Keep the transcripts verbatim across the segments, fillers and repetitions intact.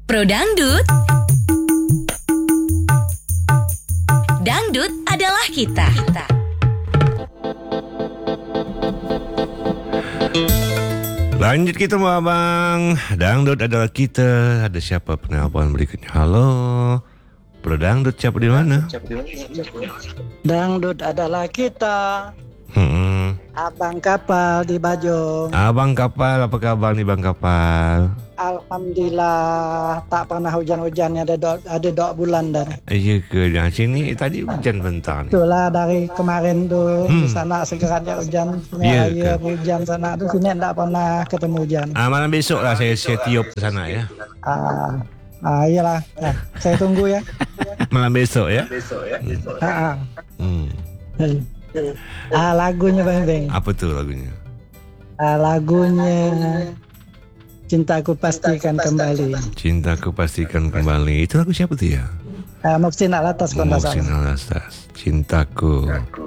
Pro Dangdut. Dangdut adalah kita. kita. Lanjut kita abang. Dangdut adalah kita. Ada siapa penelpon berikutnya? Halo. Pro Dangdut, siapa di mana? Dangdut adalah kita. Hmm. Abang Kapal di Bajong. Abang Kapal, apa kabar nih Bang Kapal? Alhamdulillah, tak pernah hujan-hujannya, ada dok, ada dok bulan dah. Iya ke? Yang sini tadi hujan bentar nih. Itulah dari kemarin tuh Hmm. di sana segeratnya hujan, Iya ya, ke? hujan sana tuh sini tak pernah ketemu hujan. Ah, malam besok lah saya, saya tiup ke sana ya. Ah, ah iyalah, nah, saya tunggu ya. Malam besok ya. Ah, ah. Hmm. ah lagunya Bang Beng. Apa tuh lagunya? Ah, lagunya Cintaku Pastikan Kembali. Cintaku Pastikan Kembali. Itu lagu siapa tuh ya? Ah, Muksin Alatas kalau tak Muksin salah. Alastas. Cintaku.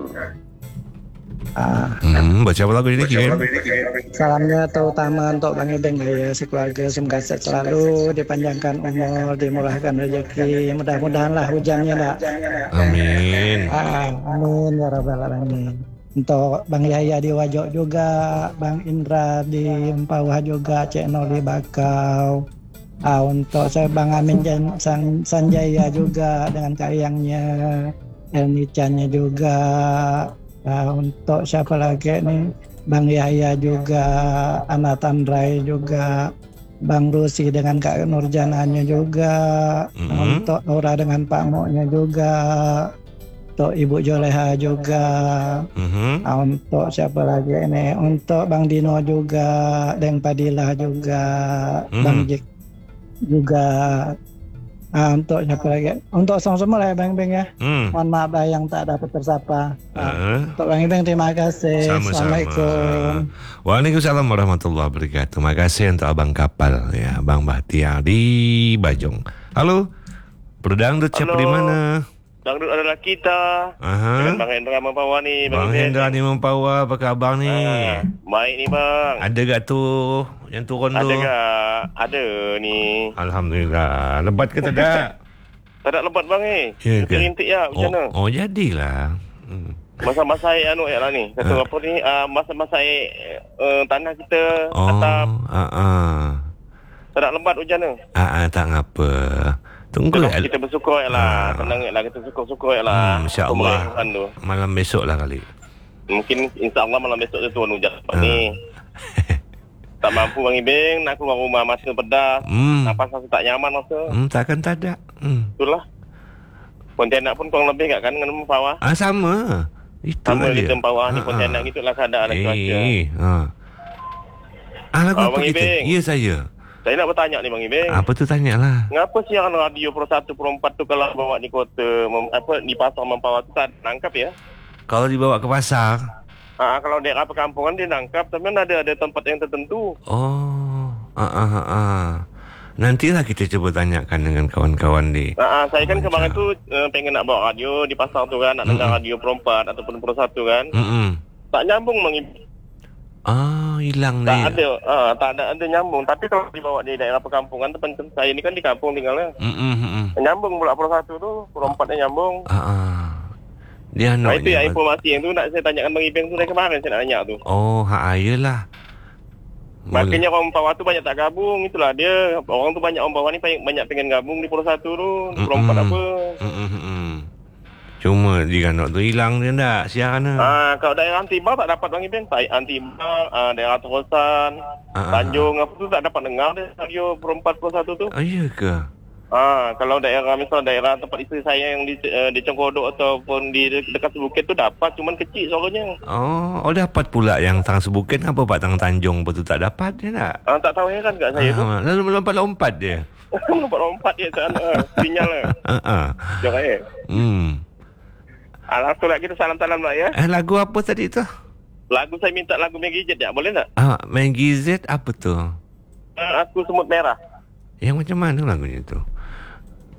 Ah, Hmm, baca apa lagu ini Kim? salamnya terutama untuk Bang Ibeng ya, sekeluarga, semoga sehat selalu, dipanjangkan umur, dimurahkan rezeki, mudah-mudahan lah hujannya nak. Amin. Ah, amin ya rabbal alamin. Untuk Bang Yahya di Wajok juga, Bang Indra di Empawah juga, Cik Nur di Bakau. Ah, untuk saya Bang Amin Jan, San, Sanjaya juga dengan kayangnya, Elnicanya juga. Ah, untuk siapa lagi nih? Bang Yahya juga, Ana Tandrai juga, Bang Rusi dengan Kak Nurjananya juga, Mm-hmm. untuk Nora dengan Pak Moknya juga, untuk Ibu Joleha juga, Mhm. ah, untuk siapa lagi ini? Untuk Bang Dino juga, Deng Padilla juga, Mhm. Bang Jik juga. Ah, untuk siapa lagi? Untuk semua lah ya Bang Beng ya. Hmm. Mohon maaf lah yang tak dapat tersapa. Ah, Uh, untuk Bang Ibeng terima kasih. sama-sama. Assalamualaikum. Waalaikumsalam warahmatullahi wabarakatuh. Terima kasih untuk Abang Kapal ya, Bang Bahtiar di Bajong. Halo. Pro Dangdut siapa Halo. di mana? Dangdut adalah kita. Aha. Dengan Bang Hendra Mempawa ni. Bang Ibeng. Hendra di Mempawah, apa khabar ni? Ah, baik ni bang. Ada gak tuh yang turun Ada tu? tak? Ada ni. Alhamdulillah. Lebat ke tidak? Tak ada lebat bang eh. Ya ke? Rintik ya macam mana? Oh, oh jadilah. Hmm. Masa-masa air anu ya lah ni. Kata Ah. apa ni? Uh, masa-masa air uh, tanah kita Oh, atap. ah, ah. Tak ada lebat hujan tu. Ah, ah, tak ngapa. Tunggu Kita, lah. kita bersyukur ya lah. Ah. Tenang ya lah. Kita syukur-syukur ya lah. Hmm, insya-Allah. Pemerintahan tu. Malam besok lah kali. Mungkin insya-Allah malam besok tu turun hujan lebat Ah. ni. Tak mampu Bang Ibeng nak keluar rumah masa pedas. Hmm. Napas rasa tak nyaman masa. Hmm, takkan tak ada. Hmm. Itulah. Pontianak pun kurang lebih kat kan dengan Mempawah. Ah, sama. Itu Sama dia. di Mempawah ni Ah, Pontianak ah. gitulah keadaan cuaca. Eh, ha. Ah, lagu Ah, apa Bang kita? Ibeng. Ya, saya. Saya nak bertanya ni Bang Ibeng. Apa tu tanyalah. Mengapa siaran radio Pro satu Pro empat tu kalau bawa di kota mem, apa di pasar Mempawah tu tak nangkap ya? Kalau dibawa ke pasar. Ah, kalau daerah perkampungan dia nangkap tapi kan ada ada tempat yang tertentu. Oh. Ah, ah, ah, ah. Nantilah kita cuba tanyakan dengan kawan-kawan di. Ah, ah, saya kan Macam. kemarin tu uh, pengen nak bawa radio di pasar tu kan, nak dengar Mm-mm. radio Pro empat ataupun Pro satu kan. Hmm. Tak nyambung Bang Ibeng. Ah, hilang Tak dia. ada, ah, tak ada ada nyambung. Tapi kalau dibawa di daerah perkampungan tu macam saya ni kan di kampung tinggalnya. Hmm, hmm. Nyambung pula Pro satu tu, Pro empat yang nyambung. Ah, ah. Dia Nah, nak. itu yang informasi yang tu nak saya tanyakan Bang Ibeng tu dari kemarin saya nak tanya tu. Oh, ha, ayolah. Makanya orang Mempawah tu banyak tak gabung, itulah dia. Orang tu banyak orang Mempawah ni banyak, banyak pengen gabung di Pro satu tu, di Pro empat apa. Hmm, hmm, hmm. Cuma di Ganok tu hilang dia tak siaran tu. Ah, kalau daerah Antibah tak dapat Bang Ibeng. Tai Antibah, ah, daerah Terusan, Ah, Tanjung apa tu tak dapat dengar dia radio Pro empat Pro satu tu. Oh, iya ke? Ah, kalau daerah misal daerah tempat isteri saya yang di uh, di Cengkodok ataupun di de- dekat Sebukit tu dapat, cuman kecil suaranya. Oh, oh dapat pula yang Tang Sebukit, apa Pak Tang Tanjung betul tak dapat dia tak? Ah, tak tahu heran kat saya tu. Ah, lalu melompat-lompat dia. Lompat-lompat dia sana. Sinyal lah. Ah, ah. Jangan eh. Hmm. Alhamdulillah kita salam-salam lah ya. Eh, lagu apa tadi tu? Lagu saya minta lagu Maggie Jet ya, boleh tak? Ah, Maggie Z apa tu? Uh, aku semut merah. Yang macam mana lagunya tu?